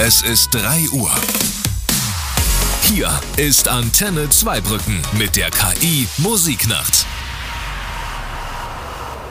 Es ist 3 Uhr. Hier ist Antenne Zweibrücken mit der KI Musiknacht.